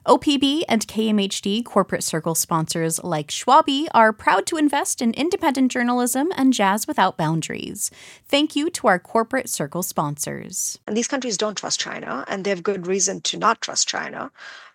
OPB and KMHD corporate circle sponsors like Schwabi are proud to invest in independent journalism and jazz without boundaries. Thank you to our corporate circle sponsors. And these countries don't trust China, and they have good reason to not trust China.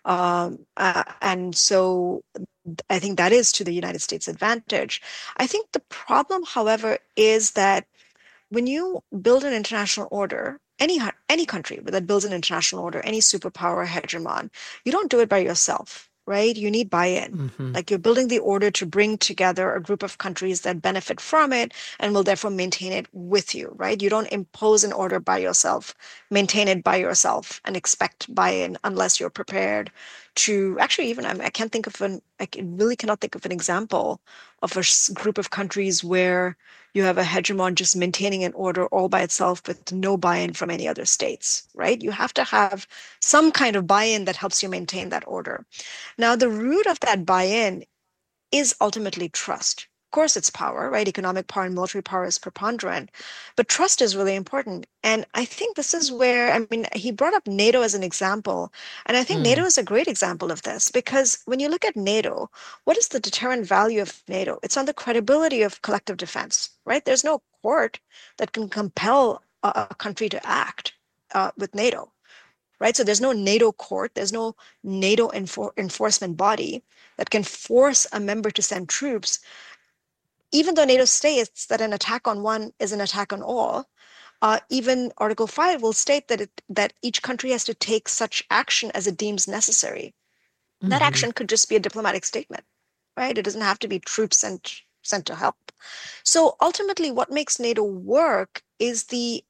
And so I think that is to the United States' advantage. I think the problem, however, is that when you build an international order, any country that builds an international order, any superpower hegemon, you don't do it by yourself, right? You need buy-in. Mm-hmm. Like you're building the order to bring together a group of countries that benefit from it and will therefore maintain it with you, right? You don't impose an order by yourself, maintain it by yourself, and expect buy-in unless you're prepared to actually even I can't think of really cannot think of an example of a group of countries where you have a hegemon just maintaining an order all by itself with no buy-in from any other states, right? You have to have some kind of buy-in that helps you maintain that order. Now, the root of that buy-in is ultimately trust. Of course, it's power, right? Economic power and military power is preponderant, but trust is really important. And I think this is where, I mean, he brought up NATO as an example, and I think NATO is a great example of this because when you look at NATO, what is the deterrent value of NATO? It's on the credibility of collective defense, right? There's no court that can compel a country to act with NATO. Right? So there's no NATO court, there's no NATO enforcement body that can force a member to send troops, even though NATO states that an attack on one is an attack on all. Even Article 5 will state that each country has to take such action as it deems necessary. Mm-hmm. That action could just be a diplomatic statement, right? It doesn't have to be troops sent to help. So ultimately, what makes NATO work is the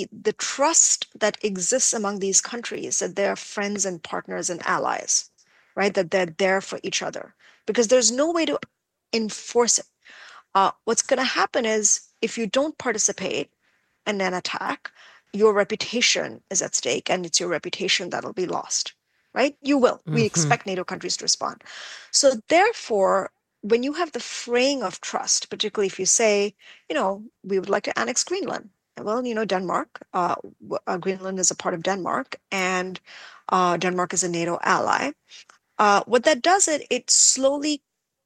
trust that exists among these countries, that they're friends and partners and allies, right? That they're there for each other, because there's no way to enforce it. What's going to happen is if you don't participate in an attack, your reputation is at stake, and it's your reputation that'll be lost, right? You will. Mm-hmm. We expect NATO countries to respond. So therefore, when you have the fraying of trust, particularly if you say, we would like to annex Greenland. Well, Denmark, Greenland is a part of Denmark, and Denmark is a NATO ally. What that does, it slowly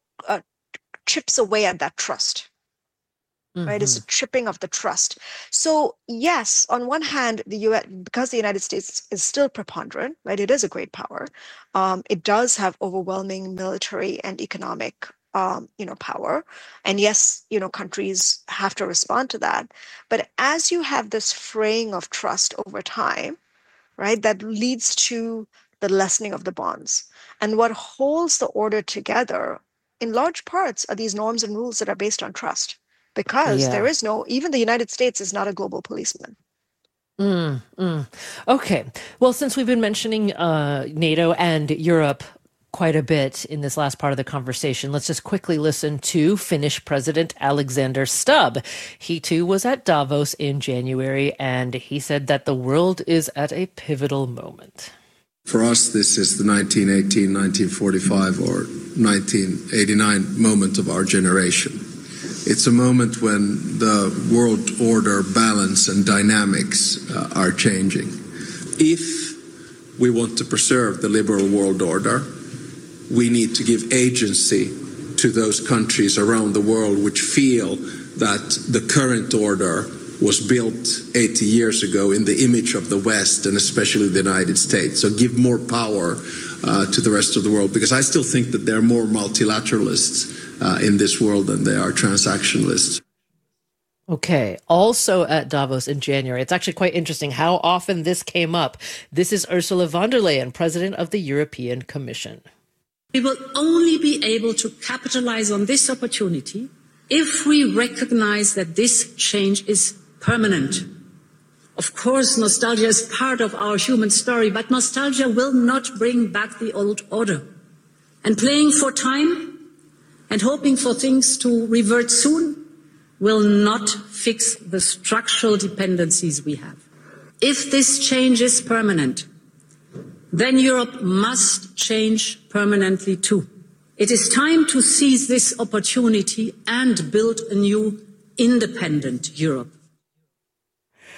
chips away at that trust, right? Mm-hmm. It's a chipping of the trust. So yes, on one hand, the U.S., because the United States is still preponderant, right? It is a great power. It does have overwhelming military and economic power. And yes, countries have to respond to that. But as you have this fraying of trust over time, right, that leads to the lessening of the bonds. And what holds the order together in large parts are these norms and rules that are based on trust, because there is even the United States is not a global policeman. Okay. Well, since we've been mentioning NATO and Europe quite a bit in this last part of the conversation, let's just quickly listen to Finnish President Alexander Stubb. He too was at Davos in January, and he said that the world is at a pivotal moment. For us, this is the 1918, 1945 or 1989 moment of our generation. It's a moment when the world order balance and dynamics are changing. If we want to preserve the liberal world order, we need to give agency to those countries around the world which feel that the current order was built 80 years ago in the image of the West and especially the United States. So give more power to the rest of the world, because I still think that there are more multilateralists in this world than there are transactionalists. Okay. Also at Davos in January, it's actually quite interesting how often this came up. This is Ursula von der Leyen, President of the European Commission. We will only be able to capitalize on this opportunity if we recognize that this change is permanent. Of course, nostalgia is part of our human story, but nostalgia will not bring back the old order. And playing for time and hoping for things to revert soon will not fix the structural dependencies we have. If this change is permanent, then Europe must change permanently too. It is time to seize this opportunity and build a new independent Europe.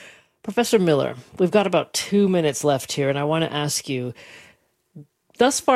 Professor Miller, we've got about 2 minutes left here, and I want to ask you, thus far